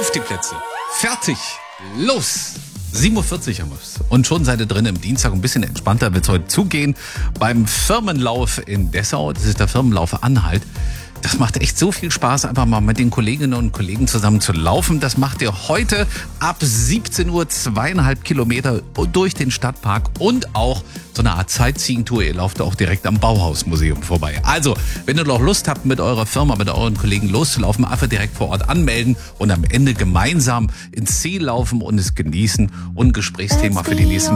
Auf die Plätze. Fertig. Los. 7:40 Uhr haben wir's. Und schon seid ihr drin im Dienstag. Ein bisschen entspannter wird es heute zugehen. Beim Firmenlauf in Dessau. Das ist der Firmenlauf Anhalt. Das macht echt so viel Spaß, einfach mal mit den Kolleginnen und Kollegen zusammen zu laufen. Das macht ihr heute ab 17 Uhr 2,5 Kilometer durch den Stadtpark und auch so eine Art Sightseeing-Tour. Ihr lauft auch direkt am Bauhausmuseum vorbei. Also, wenn ihr noch Lust habt, mit eurer Firma, mit euren Kollegen loszulaufen, einfach direkt vor Ort anmelden und am Ende gemeinsam ins Ziel laufen und es genießen und ein Gesprächsthema für die nächsten